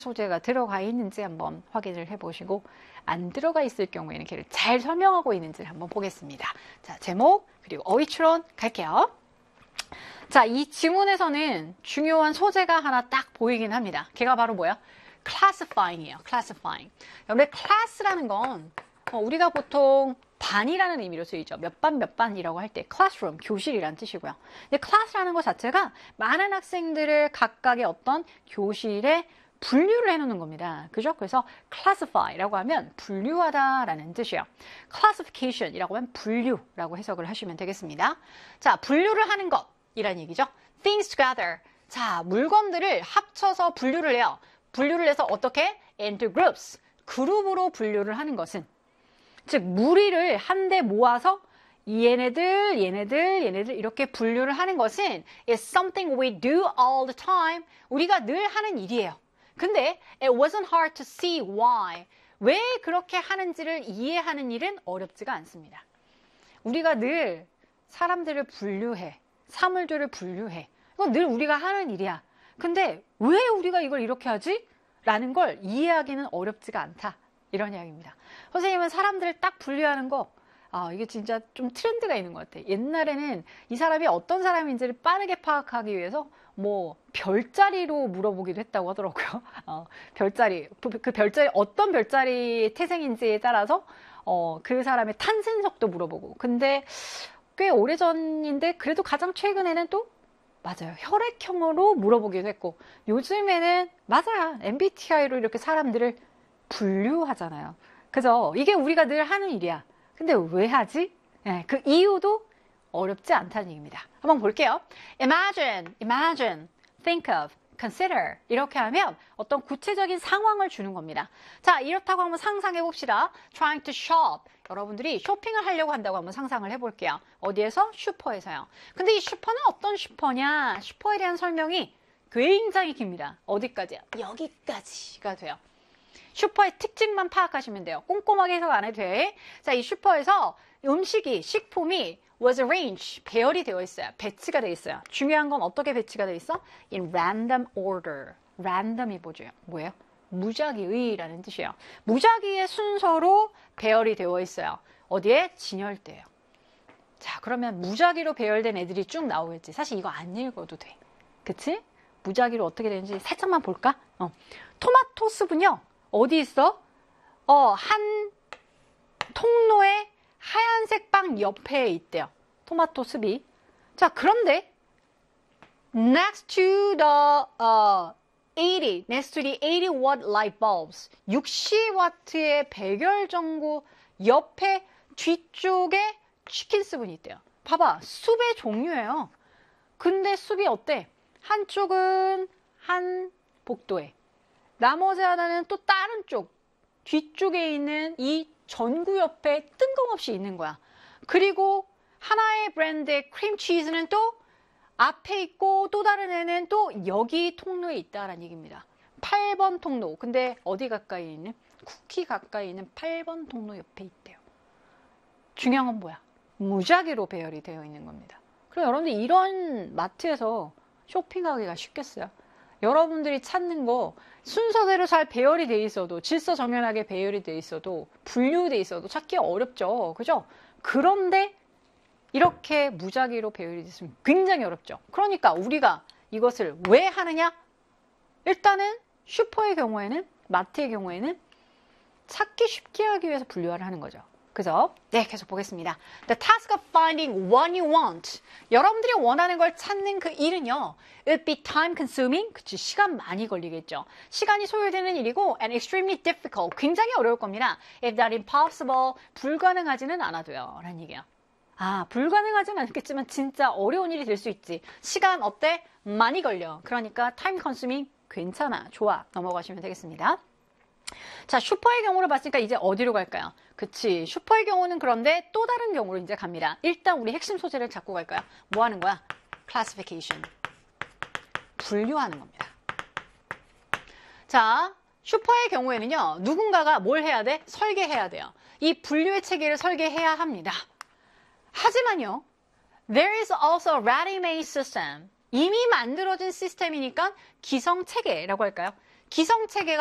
소재가 들어가 있는지 한번 확인을 해보시고 안 들어가 있을 경우에는 걔를 잘 설명하고 있는지를 한번 보겠습니다. 자, 제목 그리고 어휘 추론 갈게요. 자, 이 지문에서는 중요한 소재가 하나 딱 보이긴 합니다. 걔가 바로 뭐야? classifying이에요. classifying. 여러분들 class라는 건 우리가 보통 반이라는 의미로 쓰이죠. 몇 반이라고 할 때 classroom, 교실이란 뜻이고요. 근데 class라는 것 자체가 많은 학생들을 각각의 어떤 교실에 분류를 해놓는 겁니다. 그죠? 그래서 classify라고 하면 분류하다라는 뜻이에요. classification이라고 하면 분류라고 해석을 하시면 되겠습니다. 자, 분류를 하는 것이란 얘기죠. things together. 자, 물건들을 합쳐서 분류를 해요. 분류를 해서 어떻게? into groups. 그룹으로 분류를 하는 것은 즉 무리를 한데 모아서 얘네들 이렇게 분류를 하는 것은 is something we do all the time. 우리가 늘 하는 일이에요. 근데 it wasn't hard to see why. 왜 그렇게 하는지를 이해하는 일은 어렵지가 않습니다. 우리가 늘 사람들을 분류해. 사물들을 분류해. 이건 늘 우리가 하는 일이야. 근데 왜 우리가 이걸 이렇게 하지? 라는 걸 이해하기는 어렵지가 않다. 이런 이야기입니다. 선생님은 사람들을 딱 분류하는 거 이게 진짜 좀 트렌드가 있는 것 같아요. 옛날에는 이 사람이 어떤 사람인지를 빠르게 파악하기 위해서 뭐 별자리로 물어보기도 했다고 하더라고요. 별자리, 그 별자리 어떤 별자리 태생인지에 따라서 그 사람의 탄생석도 물어보고. 근데 꽤 오래전인데 그래도 가장 최근에는 또 맞아요. 혈액형으로 물어보기도 했고 요즘에는 맞아요. MBTI로 이렇게 사람들을 분류하잖아요. 그죠? 이게 우리가 늘 하는 일이야. 근데 왜 하지? 네, 그 이유도 어렵지 않다는 얘기입니다. 한번 볼게요. imagine, think of, consider 이렇게 하면 어떤 구체적인 상황을 주는 겁니다. 자, 이렇다고 한번 상상해 봅시다. trying to shop. 여러분들이 쇼핑을 하려고 한다고 한번 상상을 해볼게요. 어디에서? 슈퍼에서요. 근데 이 슈퍼는 어떤 슈퍼냐? 슈퍼에 대한 설명이 굉장히 깁니다. 어디까지야? 여기까지가 돼요. 슈퍼의 특징만 파악하시면 돼요. 꼼꼼하게 해석 안 해도 돼. 자, 이 슈퍼에서 식품이 was arranged, 배열이 되어 있어요. 배치가 되어 있어요. 중요한 건 어떻게 배치가 되어 있어? in random order. random이 뭐예요? 무작위의라는 뜻이에요. 무작위의 순서로 배열이 되어 있어요. 어디에? 진열대예요. 자, 그러면 무작위로 배열된 애들이 쭉 나오겠지. 사실 이거 안 읽어도 돼. 그치? 무작위로 어떻게 되는지 살짝만 볼까? 토마토 숲은요. 어디 있어? 한 통로에 하얀색 빵 옆에 있대요. 토마토 숲이. 자, 그런데 next to the 80W light bulbs 60W의 백열전구 옆에 뒤쪽에 치킨 숲이 있대요. 봐봐. 숲의 종류예요. 근데 숲이 어때? 한쪽은 한 복도에 나머지 하나는 또 다른 쪽 뒤쪽에 있는 이 전구 옆에 뜬금없이 있는 거야. 그리고 하나의 브랜드의 크림치즈는 또 앞에 있고 또 다른 애는 또 여기 통로에 있다라는 얘기입니다. 8번 통로. 근데 어디 가까이 있는? 쿠키 가까이 있는 8번 통로 옆에 있대요. 중요한 건 뭐야? 무작위로 배열이 되어 있는 겁니다. 그럼 여러분들 이런 마트에서 쇼핑하기가 쉽겠어요? 여러분들이 찾는 거 순서대로 잘 배열이 돼 있어도 질서정연하게 배열이 돼 있어도 분류돼 있어도 찾기 어렵죠. 그죠? 그런데 이렇게 무작위로 배열이 됐으면 굉장히 어렵죠. 그러니까 우리가 이것을 왜 하느냐? 일단은 슈퍼의 경우에는 마트의 경우에는 찾기 쉽게 하기 위해서 분류를 하는 거죠. 그죠? 네, 계속 보겠습니다. The task of finding what you want. 여러분들이 원하는 걸 찾는 그 일은요. It'd be time consuming. 그치, 시간 많이 걸리겠죠. 시간이 소요되는 일이고 and extremely difficult. 굉장히 어려울 겁니다. If not impossible. 불가능하지는 않아도요. 라는 얘기예요. 불가능하지는 않겠지만 진짜 어려운 일이 될 수 있지. 시간 어때? 많이 걸려. 그러니까 time consuming 괜찮아. 좋아. 넘어가시면 되겠습니다. 자, 슈퍼의 경우로 봤으니까 이제 어디로 갈까요? 그치. 슈퍼의 경우는 그런데 또 다른 경우로 이제 갑니다. 일단 우리 핵심 소재를 잡고 갈까요? 뭐 하는 거야? classification. 분류하는 겁니다. 자, 슈퍼의 경우에는요. 누군가가 뭘 해야 돼? 설계해야 돼요. 이 분류의 체계를 설계해야 합니다. 하지만요. There is also a ready-made system. 이미 만들어진 시스템이니까 기성 체계라고 할까요? 기성체계가